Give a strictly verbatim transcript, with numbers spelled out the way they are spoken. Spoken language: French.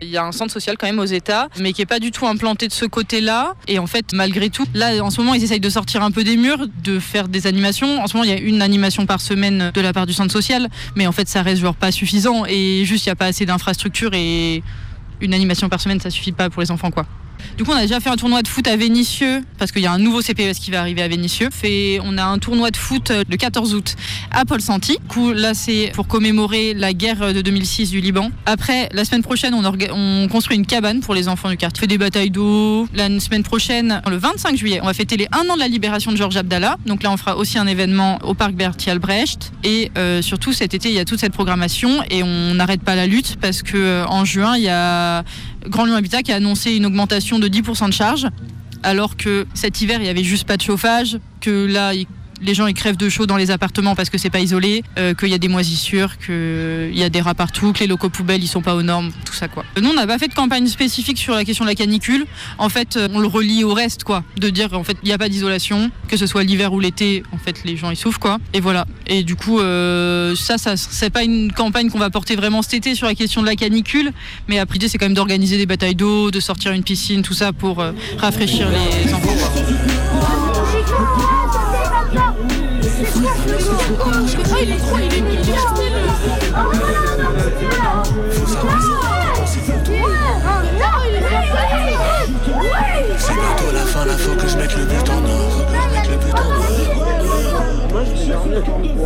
Il y a un centre social quand même aux États, mais qui est pas du tout implanté de ce côté-là. Et en fait, malgré tout, là, en ce moment, ils essayent de sortir un peu des murs, de faire des animations. En ce moment, il y a une animation par semaine de la part du centre social, mais en fait, ça reste genre pas suffisant. Et juste, il n'y a pas assez d'infrastructures et une animation par semaine, ça suffit pas pour les enfants, quoi. Du coup, on a déjà fait un tournoi de foot à Vénissieux, parce qu'il y a un nouveau C P E S qui va arriver à Vénissieux. Fait, on a un tournoi de foot le quatorze août à Paul-Santy. Du coup, là, c'est pour commémorer la guerre de deux mille six du Liban. Après, la semaine prochaine, on, orga- on construit une cabane pour les enfants du quartier. On fait des batailles d'eau. La semaine prochaine, le vingt-cinq juillet, on va fêter les un an de la libération de Georges Abdallah. Donc là, on fera aussi un événement au parc Bertolt Brecht. Et euh, surtout, cet été, il y a toute cette programmation et on n'arrête pas la lutte parce que euh, en juin, il y a Grand Lyon Habitat qui a annoncé une augmentation de dix pour cent de charge, alors que cet hiver, il n'y avait juste pas de chauffage, que là, il les gens ils crèvent de chaud dans les appartements parce que c'est pas isolé, euh, qu'il y a des moisissures, qu'il y a des rats partout, que les locaux poubelles ils sont pas aux normes, tout ça quoi. Nous on n'a pas fait de campagne spécifique sur la question de la canicule. En fait on le relie au reste quoi, de dire en fait il n'y a pas d'isolation, que ce soit l'hiver ou l'été, en fait les gens ils souffrent quoi. Et voilà. Et du coup euh, ça, ça c'est pas une campagne qu'on va porter vraiment cet été sur la question de la canicule, mais après l'idée c'est quand même d'organiser des batailles d'eau, de sortir une piscine, tout ça pour euh, rafraîchir les enfants quoi. Ah, il est trop, il est mignon. C'est bientôt la fin, là faut que je mette le but en or. Faut que je mette le but en or.